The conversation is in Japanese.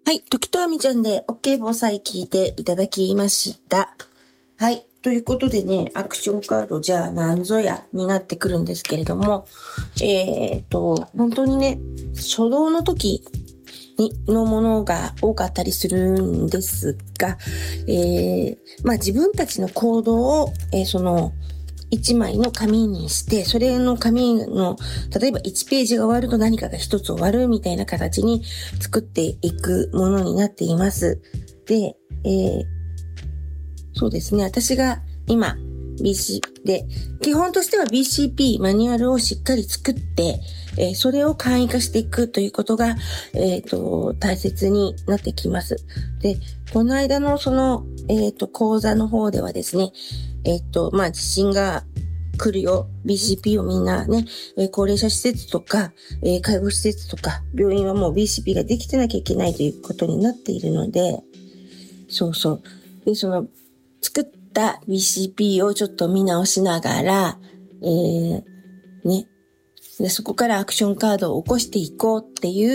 はい、時とあみちゃんで OK 防災聞いていただきました。はい、ということでね、アクションカードじゃあ何ぞやになってくるんですけれども、本当にね、初動の時のものが多かったりするんですが、自分たちの行動を、一枚の紙にして、それの紙の、例えば1ページが終わると何かが一つ終わるみたいな形に作っていくものになっています。で、そうですね。私が今、で、基本としては BCP マニュアルをしっかり作って、それを簡易化していくということが、大切になってきます。で、この間の講座の方ではですね、地震が来るよ。BCP をみんなね、高齢者施設とか、介護施設とか、病院はもう BCP ができてなきゃいけないということになっているので、そうそう。で、作った BCP をちょっと見直しながら、ね。で、そこからアクションカードを起こしていこうっていう